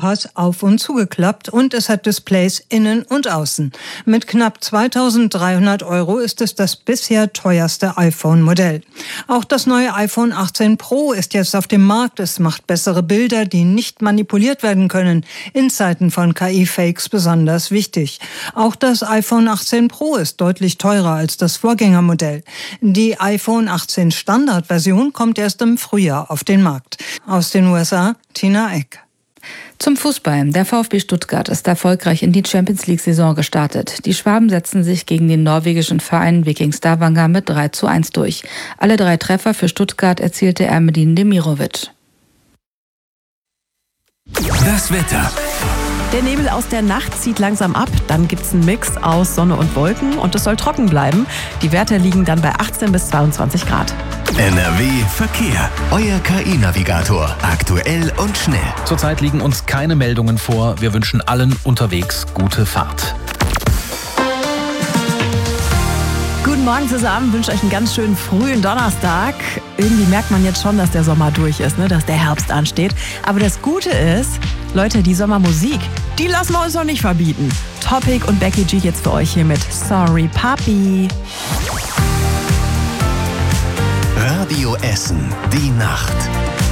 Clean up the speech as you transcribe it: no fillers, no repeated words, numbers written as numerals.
iPad auf und zugeklappt und es hat Displays innen und außen. Mit knapp 2.300 € ist es das bisher teuerste iPhone-Modell. Auch das neue iPhone 18 Pro ist jetzt auf dem Markt. Es macht bessere Bilder, die nicht manipuliert werden können. In Zeiten von KI-Fakes besonders wichtig. Auch das iPhone 18 Pro ist deutlich teurer als das Vorgängermodell. Die iPhone 18 Standardversion kommt erst im Frühjahr auf den Markt. Aus den USA, Tina Eck. Zum Fußball. Der VfB Stuttgart ist erfolgreich in die Champions-League-Saison gestartet. Die Schwaben setzen sich gegen den norwegischen Verein Viking Stavanger mit 3:1 durch. Alle 3 Treffer für Stuttgart erzielte Ermedin Demirovic. Das Wetter. Der Nebel aus der Nacht zieht langsam ab, dann gibt's einen Mix aus Sonne und Wolken und es soll trocken bleiben. Die Werte liegen dann bei 18 bis 22 Grad. NRW Verkehr. Euer KI-Navigator. Aktuell und schnell. Zurzeit liegen uns keine Meldungen vor. Wir wünschen allen unterwegs gute Fahrt. Guten Morgen zusammen, wünsche euch einen ganz schönen frühen Donnerstag. Irgendwie merkt man jetzt schon, dass der Sommer durch ist, dass der Herbst ansteht. Aber das Gute ist, Leute, die Sommermusik, die lassen wir uns noch nicht verbieten. Topic und Becky G jetzt für euch hier mit Sorry Papi. Radio Essen, die Nacht.